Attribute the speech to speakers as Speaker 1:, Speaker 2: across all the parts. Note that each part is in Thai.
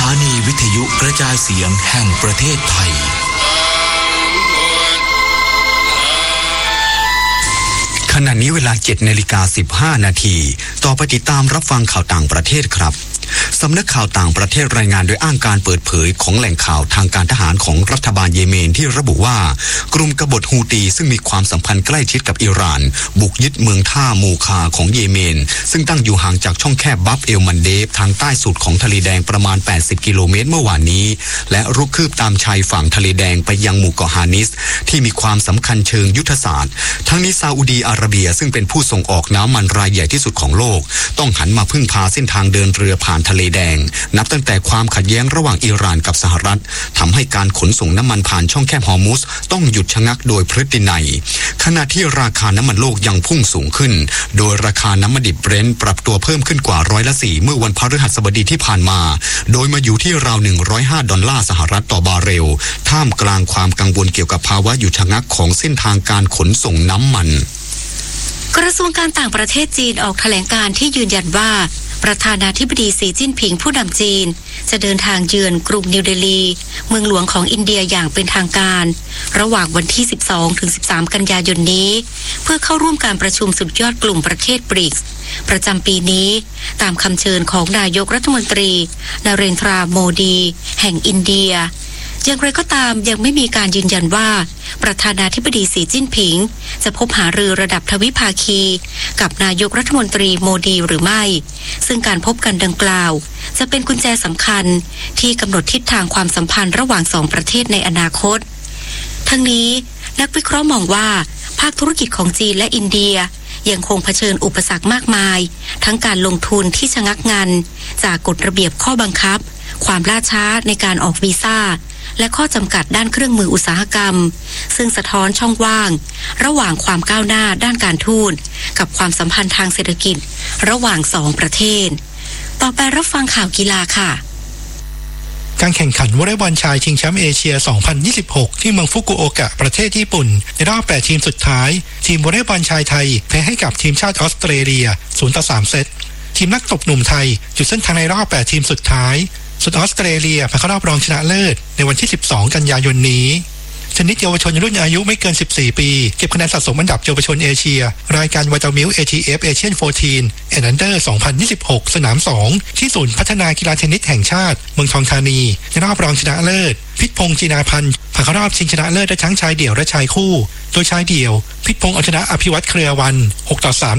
Speaker 1: านีวิทยุกระจายเสียงแห่งประเทศไทย
Speaker 2: ขณะนี้เวลา 7:15 นาทีต่อไปติดตามรับฟังข่าวต่างประเทศครับสำนักข่าวต่างประเทศรายงานโดยอ้างการเปิดเผยของแหล่งข่าวทางการทหารของรัฐบาลเยเมนที่ระบุว่ากลุ่มกบฏฮูตีซึ่งมีความสัมพันธ์ใกล้ชิดกับอิหร่านบุกยึดเมืองท่ามูคาของเยเมนซึ่งตั้งอยู่ห่างจากช่องแคบบับเอลมันเดฟทางใต้สุดของทะเลแดงประมาณ80กิโลเมตรเมื่อวานนี้และรุกคืบตามชายฝั่งทะเลแดงไปยังหมู่เกาะฮานิสที่มีความสำคัญเชิงยุทธศาสตร์ทั้งนี้ซาอุดีอาระเบียซึ่งเป็นผู้ส่งออกน้ำมันรายใหญ่ที่สุดของโลกต้องหันมาพึ่งพาเส้นทางเดินเรือผ่านทะเลแดงนับตั้งแต่ความขัดแย้งระหว่างอิหร่านกับสหรัฐทำให้การขนส่งน้ำมันผ่านช่องแคบฮอร์มุซต้องหยุดชะงักโดยพฤตินัยขณะที่ราคาน้ำมันโลกยังพุ่งสูงขึ้นโดยราคาน้ำมันดิบเบรนท์ปรับตัวเพิ่มขึ้นกว่า4%เมื่อวันพฤหัสบดีที่ผ่านมาโดยมาอยู่ที่ราว$105สหรัฐต่อบาร์เรลท่ามกลางความกังวลเกี่ยวกับภาวะหยุดชะงักของเส้นทางการขนส่งน้ำมัน
Speaker 3: กระทรวงการต่างประเทศจีนออกแถลงการที่ยืนยันว่าประธานาธิบดีสีจิ้นผิงผู้นำจีนจะเดินทางเยือนกรุงนิวเดลีเมืองหลวงของอินเดียอย่างเป็นทางการระหว่างวันที่ 12-13 กันยายนนี้เพื่อเข้าร่วมการประชุมสุดยอดกลุ่มประเทศบริกส์ประจำปีนี้ตามคำเชิญของนายกรัฐมนตรีนเรนทราโมดีแห่งอินเดียอย่างไรก็ตามยังไม่มีการยืนยันว่าประธานาธิบดีสีจิ้นผิงจะพบหารือระดับทวิภาคีกับนายกรัฐมนตรีโมดีหรือไม่ซึ่งการพบกันดังกล่าวจะเป็นกุญแจสำคัญที่กำหนดทิศทางความสัมพันธ์ระหว่างสองประเทศในอนาคตทั้งนี้นักวิเคราะห์มองว่าภาคธุรกิจของจีนและอินเดียยังคงเผชิญอุปสรรคมากมายทั้งการลงทุนที่ชะงักงันจากกฎระเบียบข้อบังคับความล่าช้าในการออกวีซ่าและข้อจำกัดด้านเครื่องมืออุตสาหกรรมซึ่งสะท้อนช่องว่างระหว่างความก้าวหน้าด้านการทูตกับความสัมพันธ์ทางเศรษฐกิจระหว่างสองประเทศต่อไปรับฟังข่าวกีฬาค่ะ
Speaker 4: การแข่งขันวอลเลย์บอลชายชิงแชมป์เอเชีย 2026 ที่เมืองฟุกุโอกะประเทศญี่ปุ่นในรอบ8ทีมสุดท้ายทีมวอลเลย์บอลชายไทยแพ้ให้กับทีมชาติออสเตรเลีย 0-3 เซตทีมนักตบหนุ่มไทยจุดเส้นทางในรอบ8ทีมสุดท้ายส่วนออสเตรเลียผ่านเข้ารอบรองชนะเลิศในวันที่ 12 กันยายนนี้ชนิดเยาวชนรุ่นอายุไม่เกิน 14 ปีเก็บคะแนนสะสมอันดับเยาวชนเอเชียรายการไวตามิล ATF Asian 14 and Under 2026 สนาม 2 ที่ศูนย์พัฒนากีฬาเทนนิสแห่งชาติเมืองทองธานีในรอบรองชนะเลิศพิษพงษ์จีนาพันธ์ผ่านเข้ารอบชิงชนะเลิศได้ทั้งชายเดี่ยวและชายคู่โดยชายเดี่ยวพิษพงษ์เอาชนะอภิวัตรเครือวัน 6-3 และ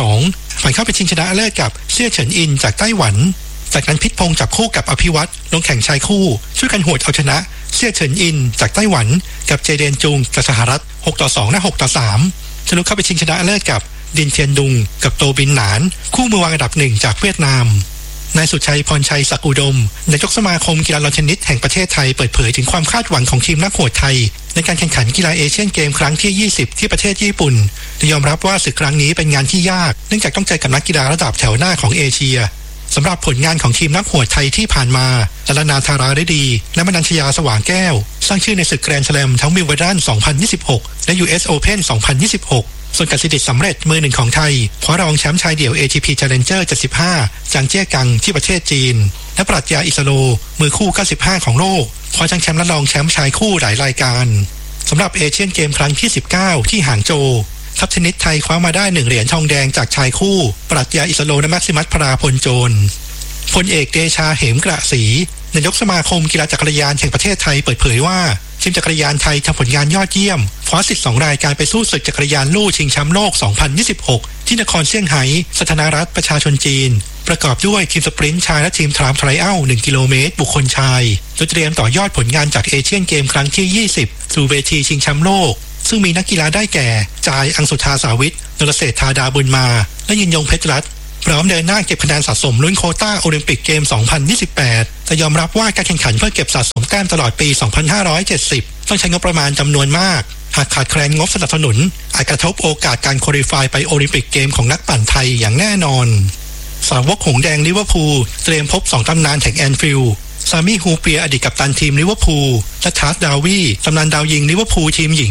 Speaker 4: 6-2 ผ่านเข้าไปชิงชนะเลิศกับเซี่ยเฉินอินจากไต้หวันจากนั้นพิษพงษ์จับคู่กับอภิวัตรลงแข่งชายคู่ช่วยกันหวดเอาชนะเซี่ยเฉินอินจากไต้หวันกับเจเดนจุงจากสหรัฐ 6-2 และ 6-3 ทะลุเข้าไปชิงชนะเลิศกับดินเทียนดุงกับโตบินหนานคู่มือวางอันดับ1จากเวียดนามนายสุชัยพรชัยศักดิ์อุดมนายกสมาคมกีฬาลอนเทนนิสแห่งประเทศไทยเปิดเผยถึงความคาดหวังของทีมนักโหดไทยในการแข่งขันกีฬาเอเชียนเกมครั้งที่20ที่ประเทศญี่ปุ่นโดยยอมรับว่าศึกครั้งนี้เป็นงานที่ยากเนื่องจากต้องเจอกับนักกีฬาระดับแถวหน้าของเอเชียสำหรับผลงานของทีมนักโหดไทยที่ผ่านมาลลนาธาราฤดีและมนัญชยาสว่างแก้วสร้างชื่อในศึกแกรนด์สแลมทั้งวิมเบิลดัน 2026 และ US Open 2026 ส่วนกสิทธิ์สำเร็จมือหนึ่งของไทยคว้ารองแชมป์ชายเดี่ยว ATP Challenger 75 จางเจี้ยกังที่ประเทศจีนและปรัชญาอิสโลมือคู่95ของโลกคว้าทั้งแชมป์และรองแชมป์ชายคู่หลายรายการสำหรับเอเชียนเกมครั้งที่19ที่หางโจวทัพเทนนิสไทยคว้ามาได้1เหรียญทองแดงจากชายคู่ปรัชญาอิสโลและแม็กซิมัสพราพลโจรพลเอกเดชาเหมกระศรีนายกสมาคมกีฬาจักรยานแห่งประเทศไทยเปิดเผยว่าทีมจักรยานไทยทำผลงานยอดเยี่ยมคว้าสิทธิ์2รายการไปสู้ศึกจักรยานลู่ชิงแชมป์โลก 2026 ที่นครเซี่ยงไฮ้สาธารณรัฐประชาชนจีนประกอบด้วยทีมสปรินต์ชายและทีมทรามไทรอัล1กิโลเมตรบุคคลชายโดยเตรียมต่อยอดผลงานจากเอเชียนเกมครั้งที่20สู่เวทีชิงแชมป์โลกซึ่งมีนักกีฬาได้แก่จายอังสุธาสาวิทย์นรเศรษฐาดาบุญมาและยินยงเพชรรัตน์พร้อมเดินหน้าเก็บคะแนนสะสมลุ้นโควต้าโอลิมปิกเกม 2028 แต่ยอมรับว่าการแข่งขันเพื่อเก็บสะสมแต้มตลอดปี 2570 ต้องใช้งบประมาณจำนวนมากหากขาดแคลนงบสนับสนุนอาจกระทบโอกาสการควอลิฟายไปโอลิมปิกเกมของนักปั่นไทยอย่างแน่นอนสาวกหงส์แดงลิเวอร์พูลเตรียมพบ2ตำนานแห่งแอนฟิลด์ซามี่ฮูเปียอดีตกัปตันทีมลิเวอร์พูลและทาร์สดาวีตำนานดาวยิงลิเวอร์พูลทีมหญิง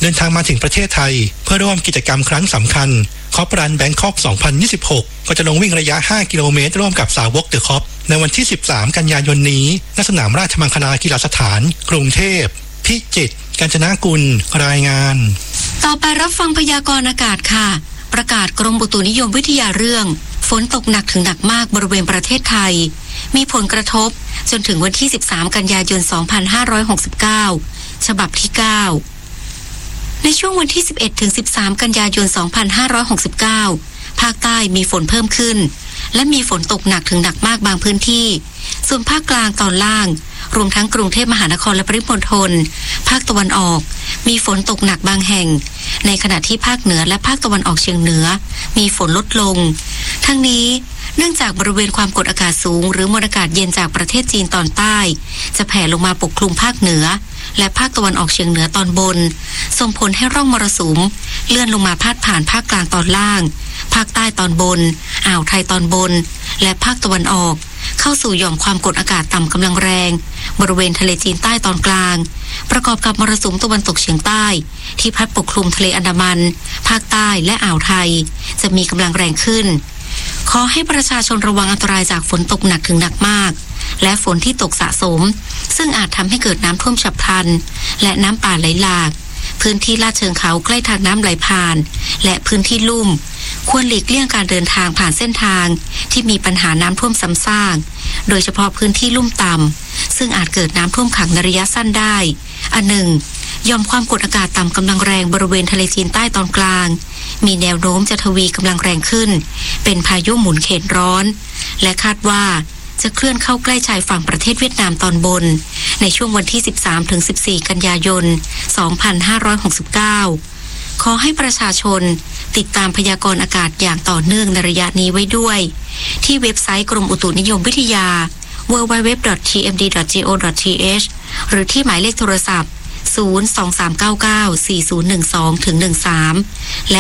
Speaker 4: เดินทางมาถึงประเทศไทยเพื่อร่วมกิจกรรมครั้งสำคัญคอปรันแบงคอก 2026 ก็จะลงวิ่งระยะ 5 กิโลเมตรร่วมกับสาวกเดอะคอปในวันที่ 13 กันยายนนี้ณสนามราชมังคลากีฬาสถานกรุงเทพพิจิตรกาญจนกุลรายงาน
Speaker 3: ต่อไปรับฟังพยากรณ์อากาศค่ะประกาศกรมอุตุนิยมวิทยาเรื่องฝนตกหนักถึงหนักมากบริเวณประเทศไทยมีผลกระทบจนถึงวันที่ 13 กันยายน 2569 ฉบับที่ 9 ในช่วงวันที่ 11 ถึง 13 กันยายน 2569 ภาคใต้มีฝนเพิ่มขึ้นและมีฝนตกหนักถึงหนักมากบางพื้นที่ส่วนภาคกลางตอนล่างรวมทั้งกรุงเทพมหานครและปริมณฑลภาคตะวันออกมีฝนตกหนักบางแห่งในขณะที่ภาคเหนือและภาคตะวันออกเฉียงเหนือมีฝนลดลงทั้งนี้เนื่องจากบริเวณความกดอากาศสูงหรือมวลอากาศเย็นจากประเทศจีนตอนใต้จะแผ่ลงมาปกคลุมภาคเหนือและภาคตะวันออกเฉียงเหนือตอนบนส่งผลให้ร่องมรสุมเลื่อนลงมาพาดผ่านภาคกลางตอนล่างภาคใต้ตอนบนอ่าวไทยตอนบนและภาคตะวันออกเข้าสู่หย่อมความกดอากาศต่ำกำลังแรงบริเวณทะเลจีนใต้ตอนกลางประกอบกับมรสุมตะวันตกเฉียงใต้ที่พัดปกคลุมทะเลอันดามันภาคใต้และอ่าวไทยจะมีกำลังแรงขึ้นขอให้ประชาชนระวังอันตรายจากฝนตกหนักถึงหนักมากและฝนที่ตกสะสมซึ่งอาจทำให้เกิดน้ำท่วมฉับพลันและน้ำป่าไหลหลากพื้นที่ลาดเชิงเขาใกล้ทางน้ำไหลผ่านและพื้นที่ลุ่มควรหลีกเลี่ยงการเดินทางผ่านเส้นทางที่มีปัญหาน้ำท่วมซ้ำซากโดยเฉพาะพื้นที่ลุ่มต่ำซึ่งอาจเกิดน้ำท่วมขังในระยะสั้นได้อันหนึ่งยอมความกดอากาศต่ำกำลังแรงบริเวณทะเลจีนใต้ตอนกลางมีแนวโน้มจะทวีกำลังแรงขึ้นเป็นพายุหมุนเขตร้อนและคาดว่าจะเคลื่อนเข้าใกล้ชายฝั่งประเทศเวียดนามตอนบนในช่วงวันที่ 13-14 กันยายน 2569 ขอให้ประชาชนติดตามพยากรณ์อากาศอย่างต่อเนื่องในระยะนี้ไว้ด้วยที่เว็บไซต์กรมอุตุนิยมวิทยา www.tmd.go.th หรือที่หมายเลขโทรศัพท์ 023994012-13 และ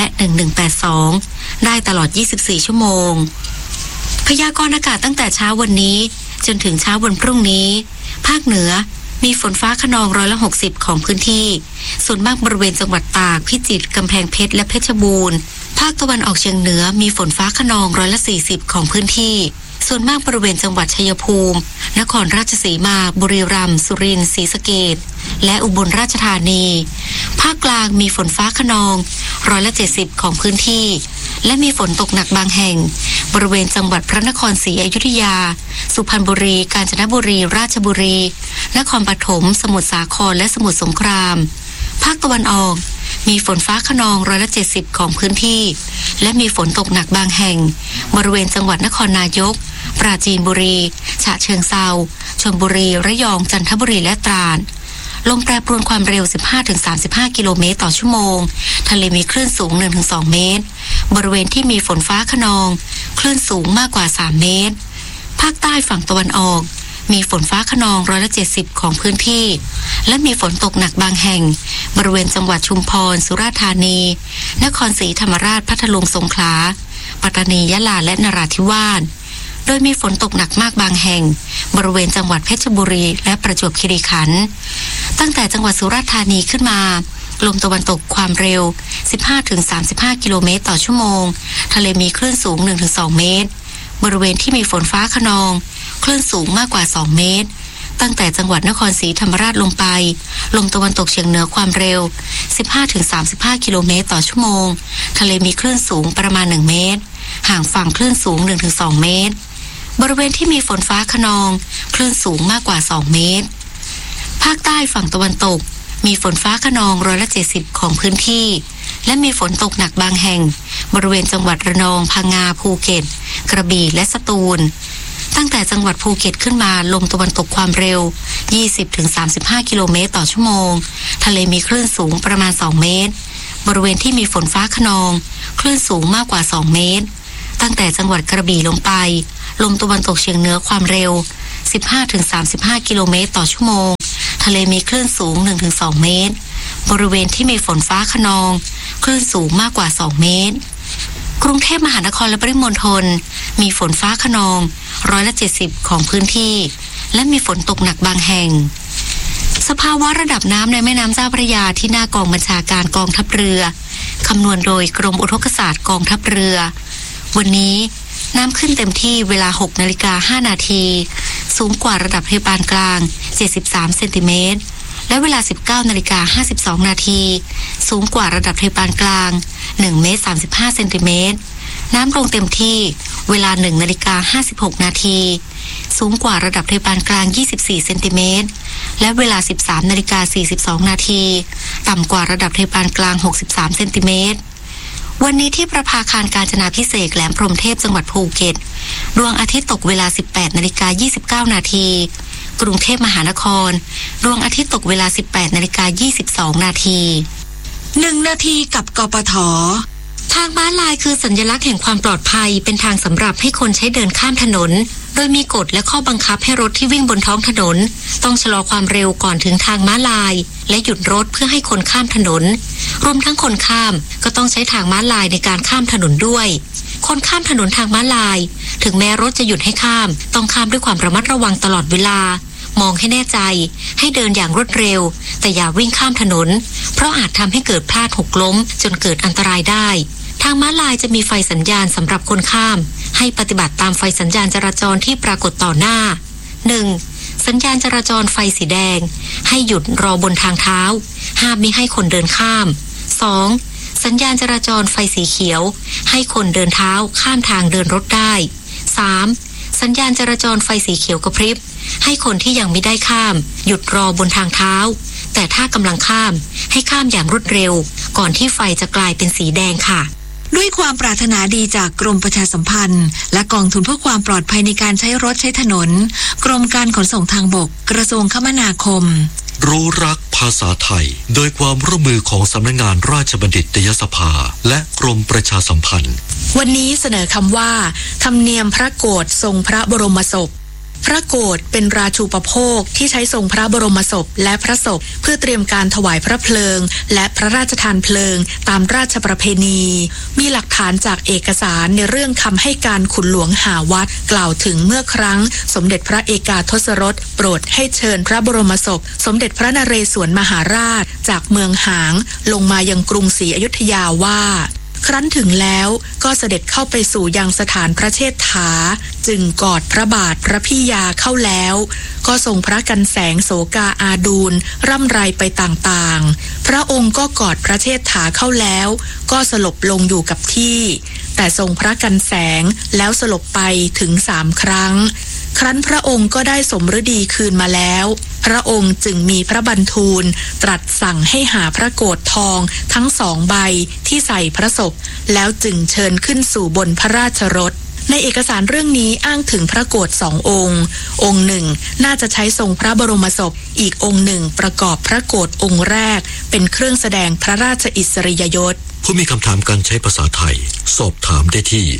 Speaker 3: 1182 ได้ตลอด 24 ชั่วโมงพยากรณ์อากาศตั้งแต่เช้าวันนี้จนถึงเช้าวันพรุ่งนี้ภาคเหนือมีฝนฟ้าคะนอง60%ของพื้นที่ส่วนมากบริเวณจังหวัดตากพิจิตรกำแพงเพชรและเพชรบูรณ์ภาคตะวันออกเฉียงเหนือมีฝนฟ้าคะนอง40%ของพื้นที่ส่วนมากบริเวณจังหวัดชัยภูมินครราชสีมาบุรีรัมย์สุรินทร์ศรีสะเกษและอุบลราชธานีภาคกลางมีฝนฟ้าคะนอง70%ของพื้นที่และมีฝนตกหนักบางแห่งบริเวณจังหวัดพระนครศรีอยุธยาสุพรรณบุรีกาญจนบุรีราชบุรีนครปฐมสมุทรสาครและสมุทรสงครามภาคตะวันออกมีฝนฟ้าคะนอง70%ของพื้นที่และมีฝนตกหนักบางแห่งบริเวณจังหวัดนครนายกปราจีนบุรีฉะเชิงเทราชลบุรีระยองจันทบุรีและตราดลมแปรปรวนความเร็ว 15-35 กิโลเมตรต่อชั่วโมงทะเลมีคลื่นสูง 1-2 เมตรบริเวณที่มีฝนฟ้าคะนองคลื่นสูงมากกว่า3 เมตรภาคใต้ฝั่งตะวันออกมีฝนฟ้าคะนอง70%ของพื้นที่และมีฝนตกหนักบางแห่งบริเวณจังหวัดชุมพรสุราษฎร์ธานีนครศรีธรรมราชพัทลุงสงขลาปัตตานียะลาและนราธิวาสโดยมีฝนตกหนักมากบางแห่งบริเวณจังหวัดเพชรบุรีและประจวบคีรีขันธ์ตั้งแต่จังหวัดสุราษฎร์ธานีขึ้นมาลมตะวันตกความเร็ว 15-35 กิโลเมตรต่อชั่วโมงทะเลมีคลื่นสูง 1-2 เมตรบริเวณที่มีฝนฟ้าคะนองคลื่นสูงมากกว่า2 เมตรตั้งแต่จังหวัดนครศรีธรรมราชลงไปลมตะวันตกเฉียงเหนือความเร็ว 15-35 กิโลเมตรต่อชั่วโมงทะเลมีคลื่นสูงประมาณ1 เมตรห่างฝั่งคลื่นสูง 1-2 เมตรบริเวณที่มีฝนฟ้าคะนองคลื่นสูงมากกว่า2 เมตรภาคใต้ฝั่งตะวันตกมีฝนฟ้าคะนอง70%ของพื้นที่และมีฝนตกหนักบางแห่งบริเวณจังหวัดระนองพังงาภูเก็ตกระบี่และสตูลตั้งแต่จังหวัดภูเก็ตขึ้นมาลมตะวันตกความเร็ว 20-35 กิโลเมตรต่อชั่วโมงทะเลมีคลื่นสูงประมาณ2 เมตรบริเวณที่มีฝนฟ้าคะนองคลื่นสูงมากกว่า2 เมตรตั้งแต่จังหวัดกระบี่ลงไปลมตะวันตกเฉียงเหนือความเร็ว 15-35 กิโลเมตรต่อชั่วโมงทะเลมีคลื่นสูง 1-2 เมตรบริเวณที่มีฝนฟ้าคะนองคลื่นสูงมากกว่า2 เมตรกรุงเทพมหานครและปริมณฑลมีฝนฟ้าคะนอง70%ของพื้นที่และมีฝนตกหนักบางแห่งสภาวะระดับน้ำในแม่น้ำเจ้าพระยาที่หน้ากองบัญชาการกองทัพเรือคำนวณโดยกรมอุทกศาสตร์กองทัพเรือวันนี้น้ำขึ้นเต็มที่เวลา 6:05 นาทีสูงกว่าระดับทะเลปานกลาง73เซนติเมตรและเวลา 19:52 นาทีสูงกว่าระดับทะเลปานกลาง1 เมตร 35 เซนติเมตรน้ำลงเต็มที่เวลา 1:56 นาทีสูงกว่าระดับทะเลปานกลาง24เซนติเมตรและเวลา 13:42 นาทีต่ำกว่าระดับทะเลปานกลาง63เซนติเมตรวันนี้ที่ประภาคารกาญจนาภิเษกแหลมพรหมเทพจังหวัดภูเก็ตดวงอาทิตย์ตกเวลา 18:29 นาทีกรุงเทพมหานครดวงอาทิตย์ตกเวลา 18:22 นาที
Speaker 5: 1 นาทีกับกปท.
Speaker 3: ทางม้าลายคือสัญลักษณ์แห่งความปลอดภัยเป็นทางสำหรับให้คนใช้เดินข้ามถนนโดยมีกฎและข้อบังคับให้รถที่วิ่งบนท้องถนนต้องชะลอความเร็วก่อนถึงทางม้าลายและหยุดรถเพื่อให้คนข้ามถนนรวมทั้งคนข้ามก็ต้องใช้ทางม้าลายในการข้ามถนนด้วยคนข้ามถนนทางม้าลายถึงแม้รถจะหยุดให้ข้ามต้องข้ามด้วยความระมัดระวังตลอดเวลามองให้แน่ใจให้เดินอย่างรวดเร็วแต่อย่าวิ่งข้ามถนนเพราะอาจทำให้เกิดพลาดหกล้มจนเกิดอันตรายได้ทางม้าลายจะมีไฟสัญญาณสำหรับคนข้ามให้ปฏิบัติตามไฟสัญญาณจราจรที่ปรากฏต่อหน้า 1. สัญญาณจราจรไฟสีแดงให้หยุดรอบนทางเท้าห้ามมิให้คนเดินข้าม 2. สัญญาณจราจรไฟสีเขียวให้คนเดินเท้าข้ามทางเดินรถได้ 3. สัญญาณจราจรไฟสีเขียวกระพริบให้คนที่ยังไม่ได้ข้ามหยุดรอบนทางเท้าแต่ถ้ากำลังข้ามให้ข้ามอย่างรวดเร็วก่อนที่ไฟจะกลายเป็นสีแดงค่ะ
Speaker 5: ด้วยความปรารถนาดีจากกรมประชาสัมพันธ์และกองทุนเพื่อความปลอดภัยในการใช้รถใช้ถนนกรมการขนส่งทางบกกระทรวงคมนาคม
Speaker 1: รู้รักภาษาไทยโดยความร่วมมือของสำนักงานราชบัณฑิตยสภาและกรมประชาสัมพันธ์
Speaker 5: วันนี้เสนอคำว่าธรรมเนียมพระโกฐทรงพระบรมศพพระโกฐเป็นราชูปโภคที่ใช้ทรงพระบรมศพและพระศพเพื่อเตรียมการถวายพระเพลิงและพระราชทานเพลิงตามราชประเพณีมีหลักฐานจากเอกสารในเรื่องคำให้การขุนหลวงหาวัดกล่าวถึงเมื่อครั้งสมเด็จพระเอกาทศรสโปรดให้เชิญพระบรมศพสมเด็จพระนเรศวรมหาราชจากเมืองหางลงมายังกรุงศรีอยุธยาว่าครั้นถึงแล้วก็เสด็จเข้าไปสู่ยังสถานพระเชษฐาจึงกอดพระบาทพระพี่ยาเข้าแล้วก็ทรงพระกันแสงโสกาอาดูลร่ำไรไปต่างๆพระองค์ก็กอดพระเชษฐาเข้าแล้วก็สลบลงอยู่กับที่แต่ทรงพระกันแสงแล้วสลบไปถึง3 ครั้งครั้นพระองค์ก็ได้สมฤดีคืนมาแล้วพระองค์จึงมีพระบันทูลตรัสสั่งให้หาพระโกฐทองทั้ง2 ใบที่ใส่พระศพแล้วจึงเชิญขึ้นสู่บนพระราชรถในเอกสารเรื่องนี้อ้างถึงพระโกฐ2 องค์องค์หนึ่งน่าจะใช้ทรงพระบรมศพอีกองค์หนึ่งประกอบพระโกฐองค์แรกเป็นเครื่องแสดงพระราชอิสริยยศ
Speaker 1: ผู้มีคำถามการใช้ภาษาไทยสอบถามได้ที่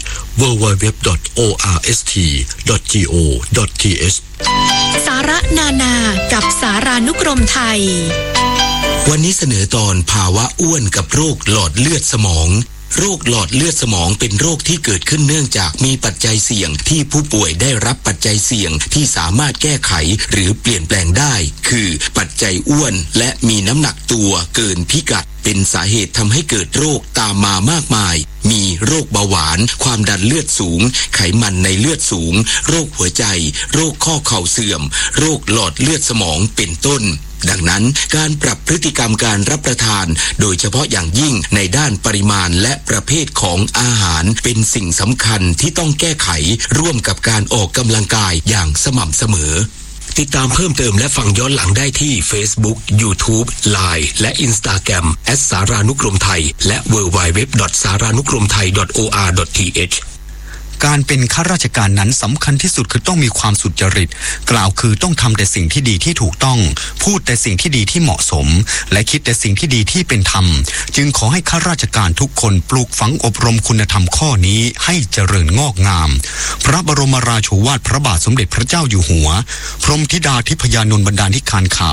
Speaker 1: www.orst.go.th
Speaker 5: สาระนานากับสารานุกรมไทย
Speaker 6: วันนี้เสนอตอนภาวะอ้วนกับโรคหลอดเลือดสมองโรคหลอดเลือดสมองเป็นโรคที่เกิดขึ้นเนื่องจากมีปัจจัยเสี่ยงที่ผู้ป่วยได้รับปัจจัยเสี่ยงที่สามารถแก้ไขหรือเปลี่ยนแปลงได้คือปัจจัยอ้วนและมีน้ำหนักตัวเกินพิกัดเป็นสาเหตุทำให้เกิดโรคตามมามากมายมีโรคเบาหวานความดันเลือดสูงไขมันในเลือดสูงโรคหัวใจโรคข้อเข่าเสื่อมโรคหลอดเลือดสมองเป็นต้นดังนั้นการปรับพฤติกรรมการรับประทานโดยเฉพาะอย่างยิ่งในด้านปริมาณและประเภทของอาหารเป็นสิ่งสำคัญที่ต้องแก้ไขร่วมกับการออกกำลังกายอย่างสม่ำเสมอติดตามเพิ่มเติมและฟังย้อนหลังได้ที่ Facebook, YouTube, Line และ Instagram @สารานุกรมไทยและ www.saranukromthai.or.th
Speaker 2: การเป็นข้าราชการนั้นสำคัญที่สุดคือต้องมีความสุจริตกล่าวคือต้องทำแต่สิ่งที่ดีที่ถูกต้องพูดแต่สิ่งที่ดีที่เหมาะสมและคิดแต่สิ่งที่ดีที่เป็นธรรมจึงขอให้ข้าราชการทุกคนปลูกฝังอบรมคุณธรรมข้อนี้ให้เจริญงอกงามพระบรมราโชวาทพระบาทสมเด็จพระเจ้าอยู่หัวพรหมธิดาทิพยานนท์บรรดาธิการข่าว